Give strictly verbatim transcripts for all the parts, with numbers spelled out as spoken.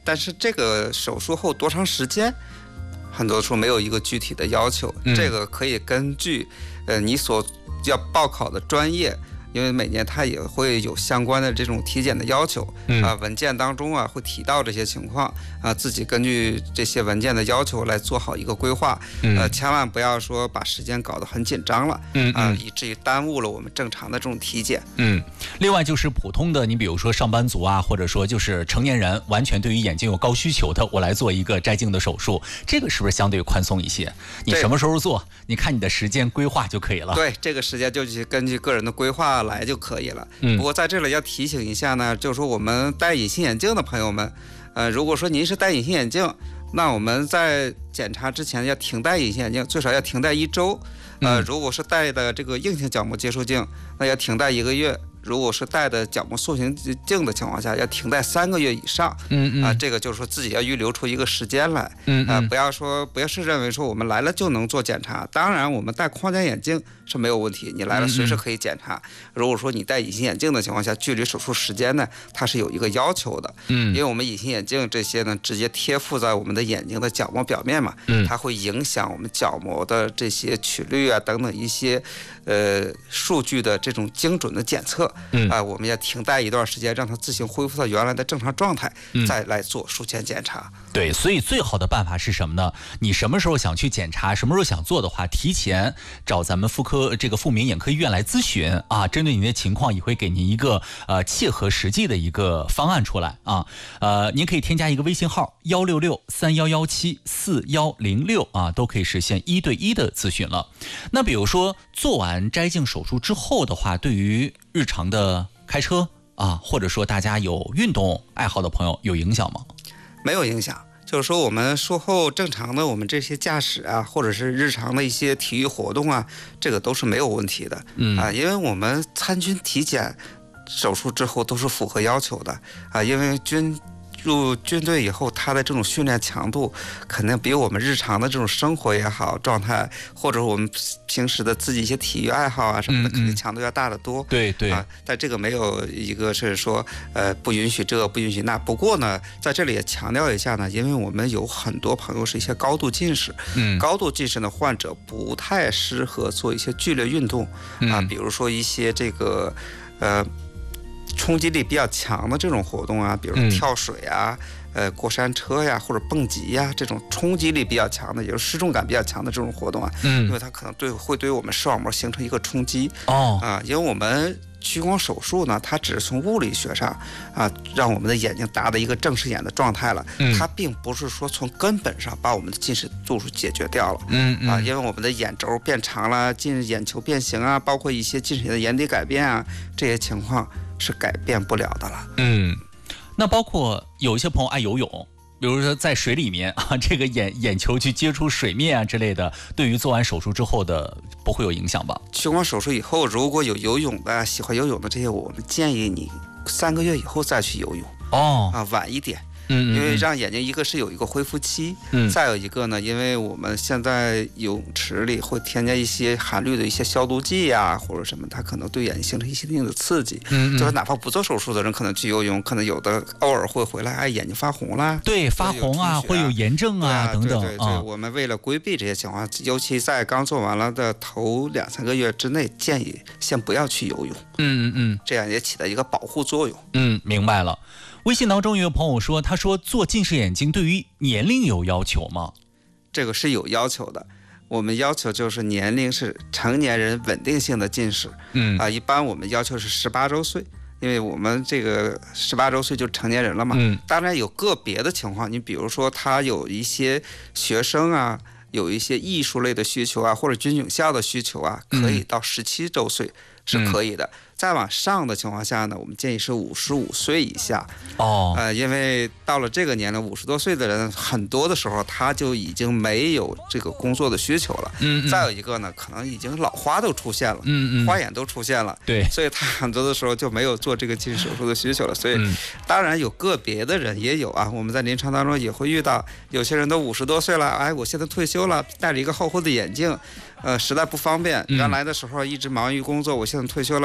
但是这个手术后多长时间，很多时候没有一个具体的要求， 嗯、 这个可以根据呃你所要报考的专业。因为每年它也会有相关的这种体检的要求， 嗯、 啊，文件当中啊会提到这些情况啊，自己根据这些文件的要求来做好一个规划， 嗯、 呃，千万不要说把时间搞得很紧张了， 嗯啊，以至于耽误了我们正常的这种体检。 嗯，另外就是普通的，你比如说上班族啊，或者说就是成年人，完全对于眼睛有高需求的，我来做一个摘镜的手术，这个是不是相对宽松一些？你什么时候做，你看你的时间规划就可以了。 对，这个时间就是根据个人的规划来就可以了。 嗯， 不过在这里要提醒一下呢，就是说我们戴隐形眼镜的朋友们，呃，如果说您是戴隐形眼镜，那我们在检查之前要停戴隐形眼镜，最少要停戴一周。呃，如果是戴的这个硬性角膜接触镜，那要停戴一个月。如果是戴的角膜塑形镜的情况下，要停戴三个月以上。 嗯嗯啊、呃，这个就是说自己要预留出一个时间来。 嗯啊、呃，不要说不要是认为说我们来了就能做检查。当然，我们戴框架眼镜是没有问题，你来了随时可以检查。嗯、如果说你戴隐形眼镜的情况下，距离手术时间呢，它是有一个要求的。 嗯， 因为我们隐形眼镜这些呢，直接贴附在我们的眼睛的角膜表面嘛， 嗯， 它会影响我们角膜的这些曲率啊等等一些呃数据的这种精准的检测。 嗯啊、呃，我们要停戴一段时间，让它自行恢复到原来的正常状态， 嗯、 再来做术前检查。 对，所以最好的办法是什么呢？你什么时候想去检查，什么时候想做的话，提前找咱们妇科这个妇民眼科医院来咨询啊，针对您的情况也会给您一个呃切合实际的一个方案出来啊。呃，您可以添加一个微信号幺六六三幺幺七四幺零六啊，都可以实现一对一的咨询了。那比如说做完摘镜手术之后的话，对于日常的开车啊，或者说大家有运动爱好的朋友有影响吗？ 没有影响，就是说我们术后正常的我们这些驾驶啊，或者是日常的一些体育活动啊，这个都是没有问题的。 嗯啊，因为我们参军体检手术之后都是符合要求的啊，因为军入军队以后，他的这种训练强度肯定比我们日常的这种生活也好状态，或者我们平时的自己一些体育爱好啊什么的，肯定强度要大得多。 对对啊，但这个没有一个是说呃不允许这不允许那。不过呢，在这里也强调一下呢，因为我们有很多朋友是一些高度近视， 嗯， 高度近视的患者不太适合做一些剧烈运动啊， 嗯、 比如说一些这个呃。冲击力比较强的这种活动啊，比如说跳水啊、嗯、呃过山车呀，或者蹦极呀，这种冲击力比较强的，也就是失重感比较强的这种活动啊， 嗯， 因为它可能对会对我们视网膜形成一个冲击。 哦啊，因为我们屈光手术呢，它只是从物理学上啊，让我们的眼睛达到一个正视眼的状态了， 嗯， 它并不是说从根本上把我们的近视度数解决掉了， 嗯嗯啊，因为我们的眼轴变长了，近眼球变形啊，包括一些近视眼的眼底改变啊，这些情况是改变不了的了。 嗯，那包括有一些朋友爱游泳，比如说在水里面啊，这个眼眼球去接触水面啊之类的，对于做完手术之后的不会有影响吧？ 屈光手术以后，如果有游泳的、喜欢游泳的这些，我们建议你三个月以后再去游泳。 哦， 啊，晚一点。 嗯， 因为让眼睛一个是有一个恢复期， 嗯， 再有一个呢，因为我们现在游泳池里会添加一些含氯的一些消毒剂呀、啊，或者什么，它可能对眼睛形成一些一定的刺激。 嗯， 就是哪怕不做手术的人，可能去游泳，可能有的偶尔会回来，哎，眼睛发红啦， 对，发红啊，会有炎症啊， 啊等等对对对、 啊。 我们为了规避这些情况，尤其在刚做完了的头两三个月之内，建议先不要去游泳。 嗯嗯嗯， 这样也起到一个保护作用。 嗯，明白了。微信当中有朋友说，他说做近视眼镜对于年龄有要求吗？ 这个是有要求的，我们要求就是年龄是成年人稳定性的近视。 嗯啊，一般我们要求是十八周岁，因为我们这个十八周岁就成年人了嘛。 嗯， 当然有个别的情况，你比如说他有一些学生啊，有一些艺术类的需求啊，或者军警校的需求啊，可以到十七周岁是可以的。嗯，再往上的情况下呢，我们建议是五十五岁以下。 哦， 呃，因为到了这个年龄，五十多岁的人，很多的时候他就已经没有这个工作的需求了。 嗯，嗯再有一个呢，可能已经老花都出现了， 嗯嗯， 花眼都出现了。 对， 所以他很多的时候就没有做这个近视手术的需求了。所以， 嗯， 当然有个别的人也有啊，我们在临床当中也会遇到，有些人都五十多岁了，哎，我现在退休了，戴着一个厚厚的眼镜。呃，实在不方便。原来的时候一直忙于工作，我现在退休了，我想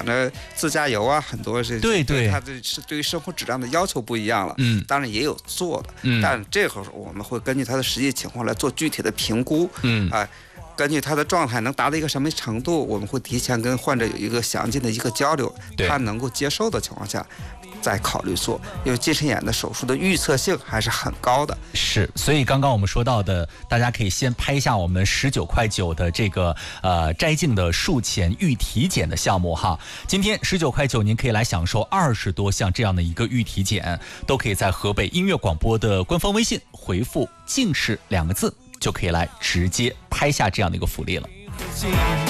着自驾游啊，很多是对对， 他的是对于生活质量的要求不一样了。 嗯， 当然也有做的， 嗯， 但这会儿我们会根据他的实际情况来做具体的评估。 嗯， 啊、呃。根据他的状态能达到一个什么程度，我们会提前跟患者有一个详尽的一个交流，他能够接受的情况下再考虑做，因为近视眼的手术的预测性还是很高的。 是，所以刚刚我们说到的，大家可以先拍下我们十九块九的这个呃摘镜的术前预体检的项目哈。今天十九块九，您可以来享受二十多项这样的一个预体检，都可以在河北音乐广播的官方微信回复"近视"两个字，就可以来直接拍下这样的一个福利了。